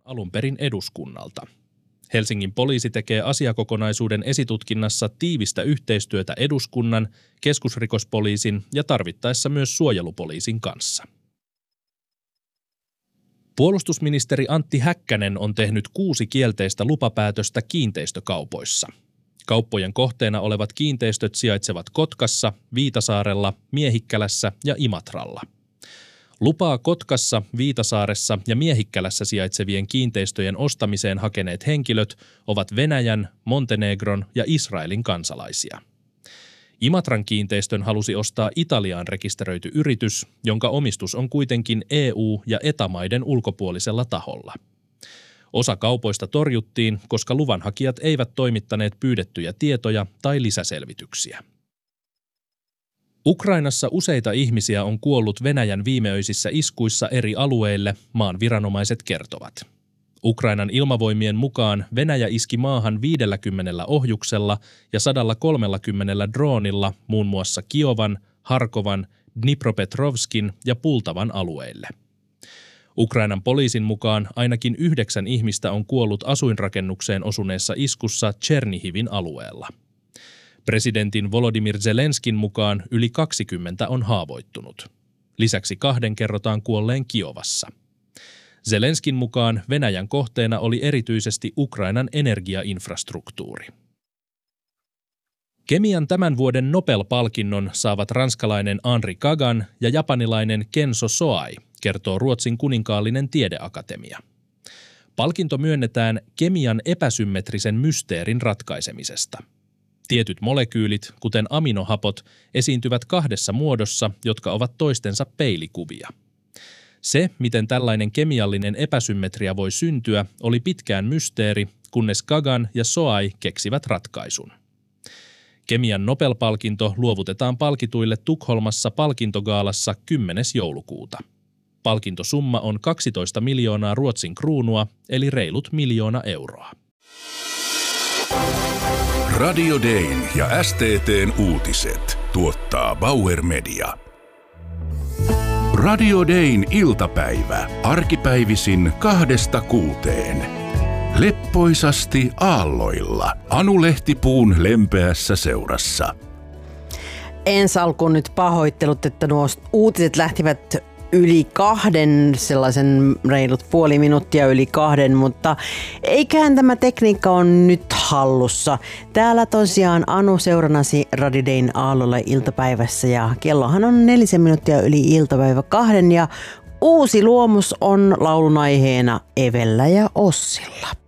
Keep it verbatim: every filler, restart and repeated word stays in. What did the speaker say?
alun perin eduskunnalta. Helsingin poliisi tekee asiakokonaisuuden esitutkinnassa tiivistä yhteistyötä eduskunnan, keskusrikospoliisin ja tarvittaessa myös suojelupoliisin kanssa. Puolustusministeri Antti Häkkänen on tehnyt kuusi kielteistä lupapäätöstä kiinteistökaupoissa. Kauppojen kohteena olevat kiinteistöt sijaitsevat Kotkassa, Viitasaarella, Miehikkälässä ja Imatralla. Lupaa Kotkassa, Viitasaaressa ja Miehikkälässä sijaitsevien kiinteistöjen ostamiseen hakeneet henkilöt ovat Venäjän, Montenegron ja Israelin kansalaisia. Imatran kiinteistön halusi ostaa Italiaan rekisteröity yritys, jonka omistus on kuitenkin E U- ja E T A-maiden ulkopuolisella taholla. Osa kaupoista torjuttiin, koska luvanhakijat eivät toimittaneet pyydettyjä tietoja tai lisäselvityksiä. Ukrainassa useita ihmisiä on kuollut Venäjän viimeöisissä iskuissa eri alueille, maan viranomaiset kertovat. Ukrainan ilmavoimien mukaan Venäjä iski maahan viidelläkymmenellä ohjuksella ja sata kolmekymmentä droonilla muun muassa Kiovan, Harkovan, Dnipropetrovskin ja Pultavan alueille. Ukrainan poliisin mukaan ainakin yhdeksän ihmistä on kuollut asuinrakennukseen osuneessa iskussa Tšernihivin alueella. Presidentin Volodymyr Zelenskin mukaan yli kaksikymmentä on haavoittunut. Lisäksi kahden kerrotaan kuolleen Kiovassa. Zelenskin mukaan Venäjän kohteena oli erityisesti Ukrainan energiainfrastruktuuri. Kemian tämän vuoden Nobel-palkinnon saavat ranskalainen Henri Kagan ja japanilainen Kenzo Soai, kertoo Ruotsin kuninkaallinen tiedeakatemia. Palkinto myönnetään kemian epäsymmetrisen mysteerin ratkaisemisesta. Tietyt molekyylit, kuten aminohapot, esiintyvät kahdessa muodossa, jotka ovat toistensa peilikuvia. Se, miten tällainen kemiallinen epäsymmetria voi syntyä, oli pitkään mysteeri, kunnes Kagan ja Soai keksivät ratkaisun. Kemian Nobel-palkinto luovutetaan palkituille Tukholmassa palkintogaalassa kymmenes joulukuuta. Palkintosumma on kaksitoista miljoonaa Ruotsin kruunua, eli reilut miljoona euroa. Radio Dayn ja S T T:n uutiset tuottaa Bauer Media. Radio Dayn iltapäivä, arkipäivisin kahdesta kuuteen. Leppoisasti aalloilla, Anu Lehtipuun lempeässä seurassa. Ensi alkuun nyt pahoittelut, että nuo uutiset lähtivät yli kahden, sellaisen reilut puoli minuuttia yli kahden, mutta eiköhän tämä tekniikka on nyt hallussa. Täällä tosiaan Anu seurannasi Radio Dayn aallolla iltapäivässä ja kellohan on nelisen minuuttia yli iltapäivä kahden ja uusi luomus on laulun aiheena Evellä ja Ossilla.